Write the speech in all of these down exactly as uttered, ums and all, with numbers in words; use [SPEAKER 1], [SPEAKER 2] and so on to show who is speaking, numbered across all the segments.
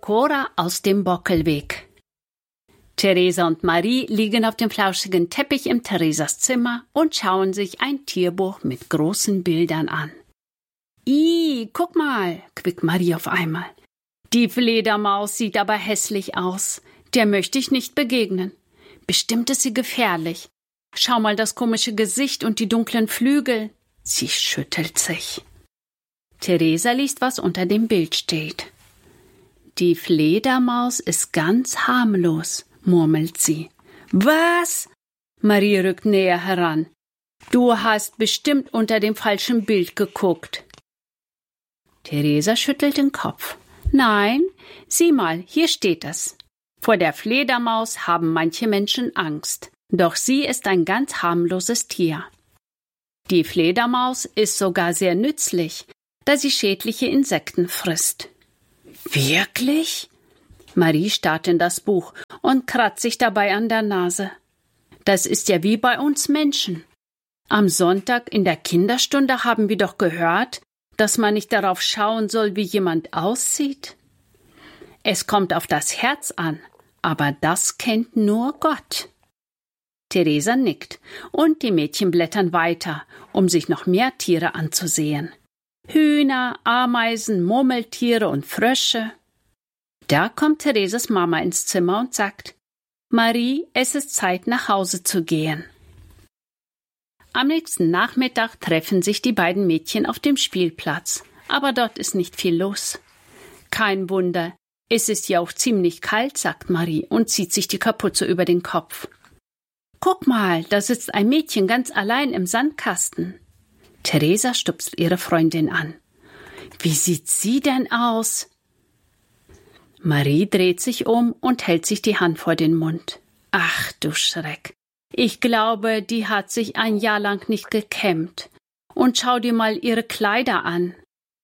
[SPEAKER 1] Cora aus dem Bockelweg. Theresa und Marie liegen auf dem flauschigen Teppich im Theresas Zimmer und schauen sich ein Tierbuch mit großen Bildern an. »Ih, guck mal«, quickt Marie auf einmal. »Die Fledermaus sieht aber hässlich aus. Der möchte ich nicht begegnen. Bestimmt ist sie gefährlich. Schau mal das komische Gesicht und die dunklen Flügel.« Sie schüttelt sich. Theresa liest, was unter dem Bild steht. »Die Fledermaus ist ganz harmlos«, murmelt sie. »Was?« Marie rückt näher heran. »Du hast bestimmt unter dem falschen Bild geguckt.« Theresa schüttelt den Kopf. »Nein, sieh mal, hier steht es. Vor der Fledermaus haben manche Menschen Angst, doch sie ist ein ganz harmloses Tier. Die Fledermaus ist sogar sehr nützlich, da sie schädliche Insekten frisst.« »Wirklich?« Marie starrt in das Buch und kratzt sich dabei an der Nase. »Das ist ja wie bei uns Menschen. Am Sonntag in der Kinderstunde haben wir doch gehört, dass man nicht darauf schauen soll, wie jemand aussieht. Es kommt auf das Herz an, aber das kennt nur Gott.« Theresa nickt und die Mädchen blättern weiter, um sich noch mehr Tiere anzusehen. Hühner, Ameisen, Murmeltiere und Frösche. Da kommt Theresas Mama ins Zimmer und sagt: »Marie, es ist Zeit, nach Hause zu gehen.« Am nächsten Nachmittag treffen sich die beiden Mädchen auf dem Spielplatz, aber dort ist nicht viel los. »Kein Wunder, es ist ja auch ziemlich kalt«, sagt Marie und zieht sich die Kapuze über den Kopf. »Guck mal, da sitzt ein Mädchen ganz allein im Sandkasten.« Theresa stupst ihre Freundin an. »Wie sieht sie denn aus?« Marie dreht sich um und hält sich die Hand vor den Mund. »Ach du Schreck, ich glaube, die hat sich ein Jahr lang nicht gekämmt. Und schau dir mal ihre Kleider an.«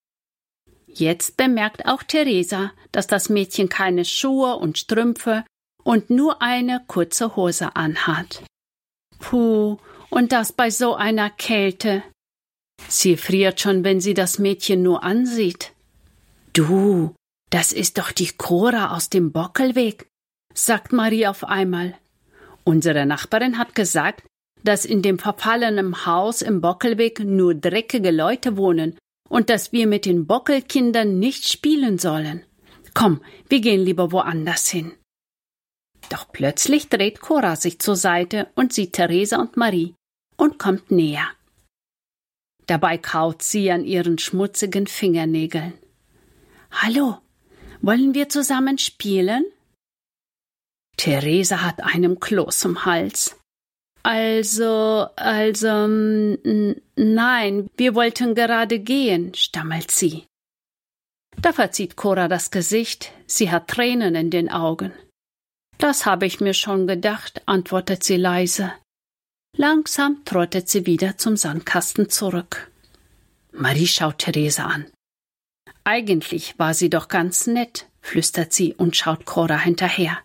[SPEAKER 1] Jetzt bemerkt auch Theresa, dass das Mädchen keine Schuhe und Strümpfe und nur eine kurze Hose anhat. Puh, und das bei so einer Kälte. Sie friert schon, wenn sie das Mädchen nur ansieht. »Du, das ist doch die Cora aus dem Bockelweg«, sagt Marie auf einmal. Unsere Nachbarin hat gesagt, dass in dem verfallenen Haus im Bockelweg nur dreckige Leute wohnen und dass wir mit den Bockelkindern nicht spielen sollen. Komm, wir gehen lieber woanders hin. Doch plötzlich dreht Cora sich zur Seite und sieht Theresa und Marie und kommt näher. Dabei kaut sie an ihren schmutzigen Fingernägeln. »Hallo, wollen wir zusammen spielen?« Theresa hat einen Kloß im Hals. »Also, also, n- nein, wir wollten gerade gehen«, stammelt sie. Da verzieht Cora das Gesicht, sie hat Tränen in den Augen. »Das habe ich mir schon gedacht«, antwortet sie leise. Langsam trottet sie wieder zum Sandkasten zurück. Marie schaut Theresa an. »Eigentlich war sie doch ganz nett«, flüstert sie und schaut Cora hinterher.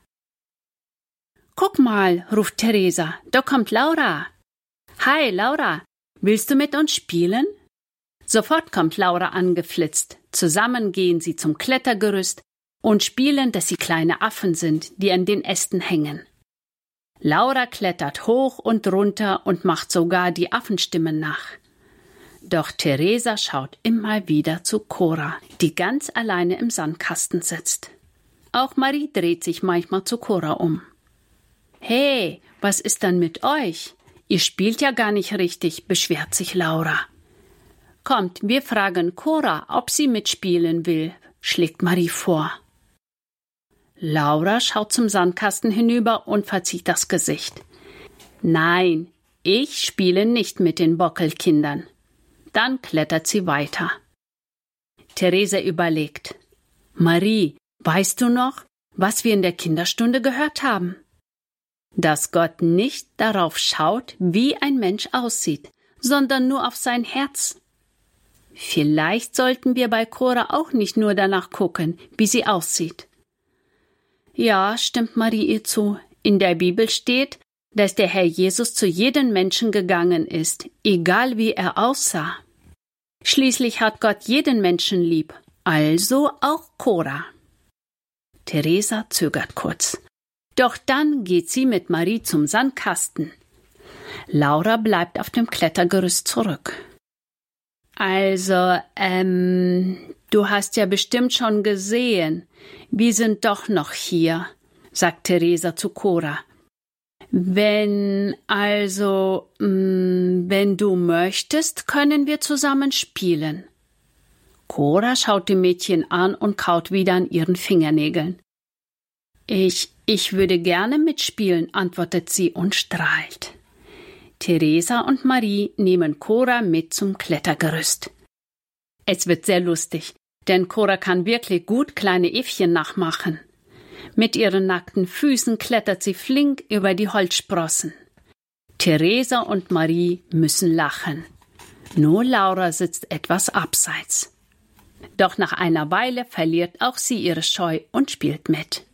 [SPEAKER 1] »Guck mal«, ruft Theresa, »da kommt Laura.« »Hi, Laura, willst du mit uns spielen?« Sofort kommt Laura angeflitzt. Zusammen gehen sie zum Klettergerüst und spielen, dass sie kleine Affen sind, die an den Ästen hängen. Laura klettert hoch und runter und macht sogar die Affenstimmen nach. Doch Theresa schaut immer wieder zu Cora, die ganz alleine im Sandkasten sitzt. Auch Marie dreht sich manchmal zu Cora um. »Hey, was ist denn mit euch? Ihr spielt ja gar nicht richtig«, beschwert sich Laura. »Kommt, wir fragen Cora, ob sie mitspielen will«, schlägt Marie vor. Laura schaut zum Sandkasten hinüber und verzieht das Gesicht. »Nein, ich spiele nicht mit den Bockelkindern.« Dann klettert sie weiter. Theresa überlegt. »Marie, weißt du noch, was wir in der Kinderstunde gehört haben?« »Dass Gott nicht darauf schaut, wie ein Mensch aussieht, sondern nur auf sein Herz.« Vielleicht sollten wir bei Cora auch nicht nur danach gucken, wie sie aussieht. Ja, stimmt Marie ihr zu. In der Bibel steht, dass der Herr Jesus zu jedem Menschen gegangen ist, egal wie er aussah. Schließlich hat Gott jeden Menschen lieb, also auch Cora. Theresa zögert kurz. Doch dann geht sie mit Marie zum Sandkasten. Laura bleibt auf dem Klettergerüst zurück. Also, ähm, du hast ja bestimmt schon gesehen, wir sind doch noch hier, sagt Theresa zu Cora. Wenn, also, mh, wenn du möchtest, können wir zusammen spielen. Cora schaut die Mädchen an und kaut wieder an ihren Fingernägeln. Ich, ich würde gerne mitspielen, antwortet sie und strahlt. Theresa und Marie nehmen Cora mit zum Klettergerüst. Es wird sehr lustig, denn Cora kann wirklich gut kleine Äffchen nachmachen. Mit ihren nackten Füßen klettert sie flink über die Holzsprossen. Theresa und Marie müssen lachen. Nur Laura sitzt etwas abseits. Doch nach einer Weile verliert auch sie ihre Scheu und spielt mit.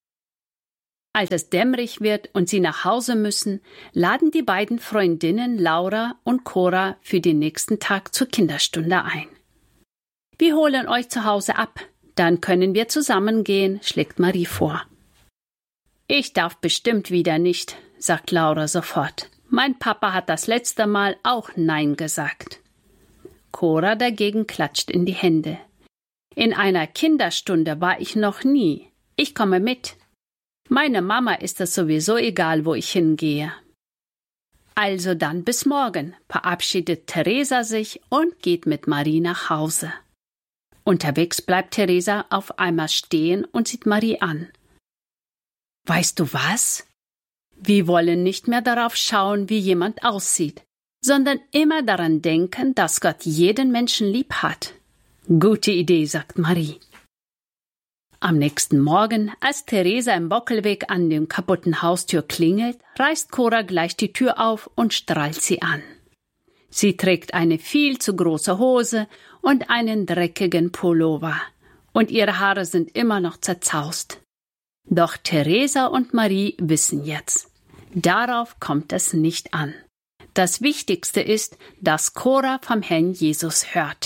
[SPEAKER 1] Als es dämmerig wird und sie nach Hause müssen, laden die beiden Freundinnen Laura und Cora für den nächsten Tag zur Kinderstunde ein. Wir holen euch zu Hause ab, dann können wir zusammen gehen, schlägt Marie vor. Ich darf bestimmt wieder nicht, sagt Laura sofort. Mein Papa hat das letzte Mal auch Nein gesagt. Cora dagegen klatscht in die Hände. In einer Kinderstunde war ich noch nie. Ich komme mit. Meine Mama ist es sowieso egal, wo ich hingehe. Also dann bis morgen, verabschiedet Theresa sich und geht mit Marie nach Hause. Unterwegs bleibt Theresa auf einmal stehen und sieht Marie an. Weißt du was? Wir wollen nicht mehr darauf schauen, wie jemand aussieht, sondern immer daran denken, dass Gott jeden Menschen lieb hat. Gute Idee, sagt Marie. Am nächsten Morgen, als Theresa im Bockelweg an dem kaputten Haustür klingelt, reißt Cora gleich die Tür auf und strahlt sie an. Sie trägt eine viel zu große Hose und einen dreckigen Pullover. Und ihre Haare sind immer noch zerzaust. Doch Theresa und Marie wissen jetzt, darauf kommt es nicht an. Das Wichtigste ist, dass Cora vom Herrn Jesus hört.